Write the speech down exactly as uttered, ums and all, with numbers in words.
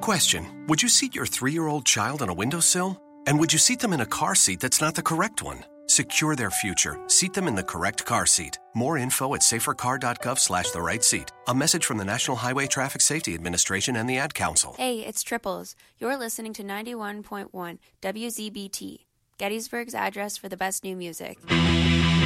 Question: would you seat your three-year-old child on a windowsill? And would you seat them in a car seat that's not the correct one? Secure their future. Seat them in the correct car seat. More info at safercar.gov slash the right seat. A message from the National Highway Traffic Safety Administration and the Ad Council. Hey, it's Triples. You're listening to ninety-one point one W Z B T, Gettysburg's address for the best new music.